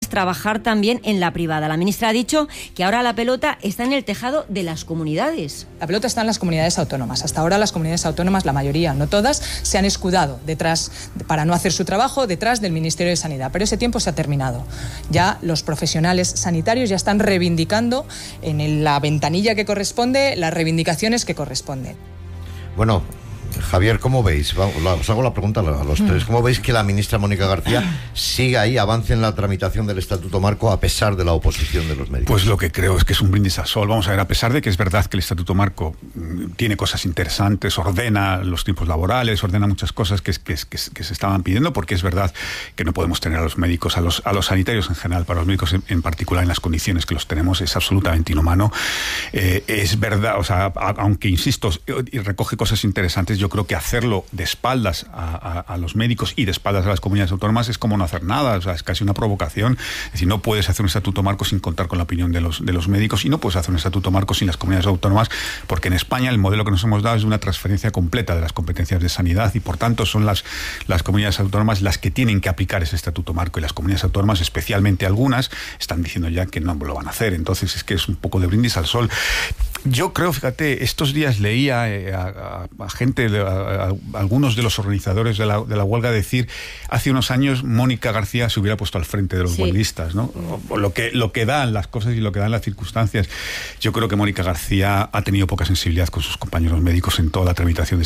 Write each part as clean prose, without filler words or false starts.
es trabajar también en la privada. La ministra ha dicho que ahora la pelota está en el tejado de las comunidades. La pelota está en las comunidades autónomas. Hasta ahora las comunidades autónomas, la mayoría, no todas, se han escudado detrás, para no hacer su trabajo, detrás del Ministerio de Sanidad. Pero ese tiempo se ha terminado. Ya los profesionales sanitarios ya están reivindicando en la ventanilla que corresponde las reivindicaciones que corresponden. Bueno, Javier, ¿cómo veis? Os hago la pregunta a los tres. ¿Cómo veis que la ministra Mónica García siga ahí, avance en la tramitación del Estatuto Marco a pesar de la oposición de los médicos? Pues lo que creo es que es un brindis al sol. Vamos a ver, a pesar de que es verdad que el Estatuto Marco tiene cosas interesantes, ordena los tiempos laborales, ordena muchas cosas que se estaban pidiendo, porque es verdad que no podemos tener a los médicos, a los sanitarios en general, para los médicos en particular, en las condiciones que los tenemos, es absolutamente inhumano. Es verdad, o sea, aunque insisto, y recoge cosas interesantes, yo creo que hacerlo de espaldas a los médicos y de espaldas a las comunidades autónomas es como no hacer nada, o sea, es casi una provocación. Es decir, no puedes hacer un estatuto marco sin contar con la opinión de los médicos, y no puedes hacer un estatuto marco sin las comunidades autónomas, porque en España el modelo que nos hemos dado es de una transferencia completa de las competencias de sanidad, y por tanto son las comunidades autónomas las que tienen que aplicar ese estatuto marco, y las comunidades autónomas, especialmente algunas, están diciendo ya que no lo van a hacer. Entonces es que es un poco de brindis al sol. Yo creo, fíjate, estos días leía a gente, a algunos de los organizadores de la huelga decir, hace unos años Mónica García se hubiera puesto al frente de los huelguistas, ¿no? O lo que dan las cosas y lo que dan las circunstancias. Yo creo que Mónica García ha tenido poca sensibilidad con sus compañeros médicos en toda la tramitación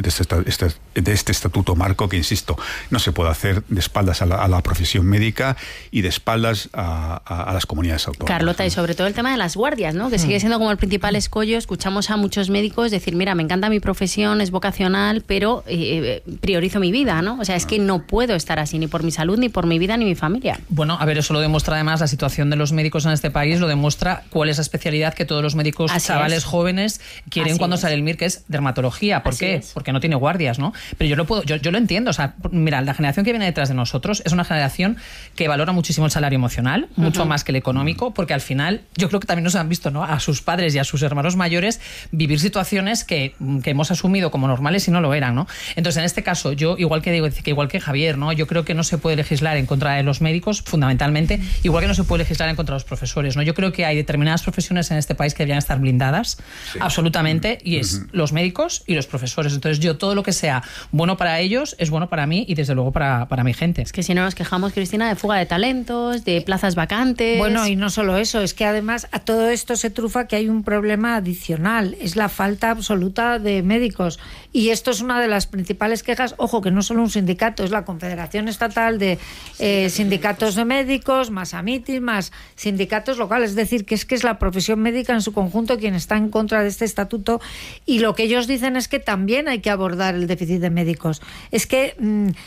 de este estatuto marco, que, insisto, no se puede hacer de espaldas a la profesión médica y de espaldas a las comunidades autónomas. Carlota, y sobre todo el tema de las guardias, ¿no? Que sigue siendo como el principal escollo. Escuchamos a muchos médicos decir, mira, me encanta mi profesión, es vocacional, pero priorizo mi vida, ¿no? O sea, es que no puedo estar así, ni por mi salud, ni por mi vida, ni mi familia. Bueno, a ver, eso lo demuestra además la situación de los médicos en este país, lo demuestra cuál es la especialidad que todos los médicos chavales jóvenes quieren cuando sale el MIR, que es dermatología. ¿Por qué? Porque no tiene guardias, ¿no? Pero yo lo entiendo. O sea, mira, la generación que viene detrás de nosotros es una generación que valora muchísimo el salario emocional, mucho más que el económico, porque al final yo creo que también nos han visto, ¿no?, a sus padres y a sus hermanos mayores vivir situaciones que hemos asumido como normales y no lo eran, ¿no? Entonces, en este caso, yo igual que Javier, ¿no? Yo creo que no se puede legislar en contra de los médicos, fundamentalmente, igual que no se puede legislar en contra de los profesores, ¿no? Yo creo que hay determinadas profesiones en este país que deberían estar blindadas, absolutamente, y es los médicos y los profesores. Entonces, yo todo lo que sea bueno para ellos es bueno para mí y desde luego para mi gente. Es que si no nos quejamos, Cristina, de fuga de talentos, de plazas vacantes. Bueno, y no solo eso, es que además a todo esto se trufa que hay un problema adicional, es la falta absoluta de médicos, y esto es una de las principales quejas. Ojo, que no solo un sindicato, es la Confederación Estatal de Sindicatos de Médicos, más AMITIS, más sindicatos locales, es decir, que es la profesión médica en su conjunto quien está en contra de este estatuto, y lo que ellos dicen es que también hay que abordar el déficit de médicos. Es que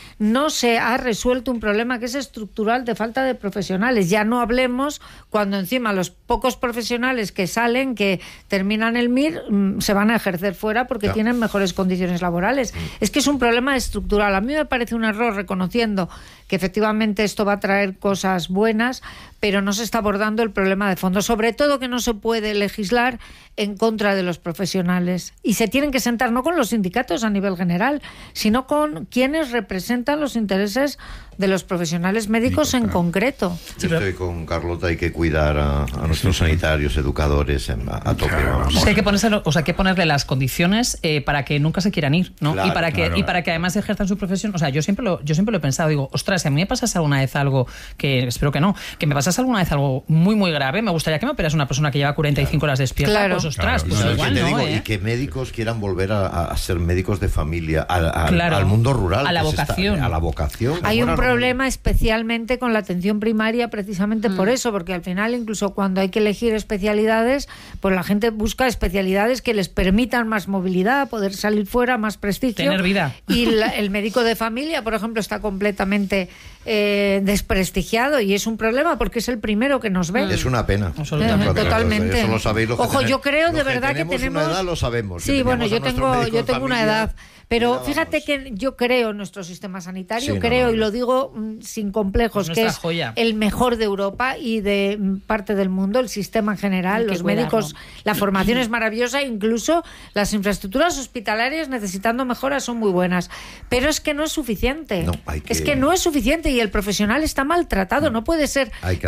no se ha resuelto un problema que es estructural de falta de profesionales. Ya no hablemos cuando encima los pocos profesionales que salen, que terminan el MIR, se van a ejercer fuera porque tienen mejores condiciones laborales. Es que es un problema estructural. A mí me parece un error, reconociendo que efectivamente esto va a traer cosas buenas, pero no se está abordando el problema de fondo. Sobre todo que no se puede legislar en contra de los profesionales. Y se tienen que sentar no con los sindicatos a nivel general, sino con quienes representan los intereses de los profesionales médicos en concreto. Yo estoy con Carlota, hay que cuidar a nuestros sanitarios, educadores a tope. Hay que ponerle las condiciones para que nunca se quieran ir, ¿no? Claro, y para que además ejerzan su profesión. O sea, yo siempre lo he pensado, digo, ostras, si a mí me pasase alguna vez algo, que espero que no, que me pasase alguna vez algo muy, muy grave, me gustaría que me operas una persona que lleva 45 horas despierta. Pues ostras, pues igual, te ¿no? Digo, y que médicos quieran volver a ser médicos de familia, al mundo rural. A la vocación. A la vocación. Hay un problema especialmente con la atención primaria, precisamente por eso, porque al final, incluso cuando hay que elegir especialidades, pues la gente busca especialidades que les permitan más movilidad, poder salir fuera, más prestigio. Tener vida. Y el médico de familia, por ejemplo, está completamente desprestigiado, y es un problema porque es el primero que nos ve. Es una pena. Totalmente. Eso lo sabéis. Ojo, yo creo de verdad que tenemos una edad, lo sabemos. Sí, bueno, yo tengo una edad. Pero fíjate que yo creo en nuestro sistema sanitario, y lo digo sin complejos, que es joya. El mejor de Europa y de parte del mundo, el sistema en general, los médicos, la formación es maravillosa, incluso las infraestructuras hospitalarias, necesitando mejoras, son muy buenas. Pero es que no es suficiente. Es que no es suficiente, y el profesional está maltratado. No puede ser